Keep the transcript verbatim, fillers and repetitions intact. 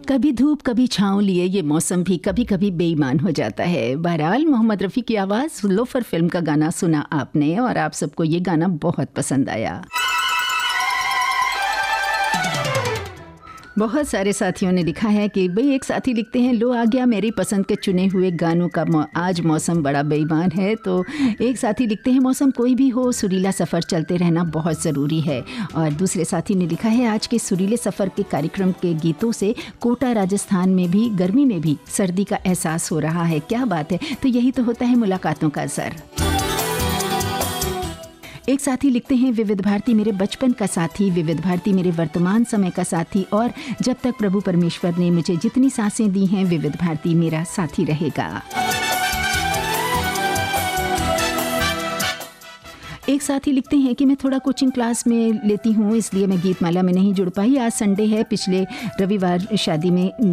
कभी धूप कभी छाँव लिए ये मौसम भी कभी कभी बेईमान हो जाता है। बहरहाल मोहम्मद रफ़ी की आवाज़ लोफर फिल्म का गाना सुना आपने और आप सबको ये गाना बहुत पसंद आया। बहुत सारे साथियों ने लिखा है कि भाई, एक साथी लिखते हैं लो आ गया मेरी पसंद के चुने हुए गानों का मौ, आज मौसम बड़ा बेईमान है। तो एक साथी लिखते हैं मौसम कोई भी हो सुरीला सफ़र चलते रहना बहुत ज़रूरी है। और दूसरे साथी ने लिखा है आज के सुरीले सफ़र के कार्यक्रम के गीतों से कोटा राजस्थान में भी गर्मी में भी सर्दी का एहसास हो रहा है। क्या बात है। तो यही तो होता है मुलाकातों का असर। एक साथी लिखते हैं विविध भारती मेरे बचपन का साथी, विविध भारती मेरे वर्तमान समय का साथी और जब तक प्रभु परमेश्वर ने मुझे जितनी सांसें दी हैं विविध भारती मेरा साथी रहेगा। एक साथी लिखते हैं कि मैं थोड़ा कोचिंग क्लास में लेती हूँ इसलिए मैं गीतमाला में नहीं जुड़ पाई। आज संडे है, पिछले रविवार शादी में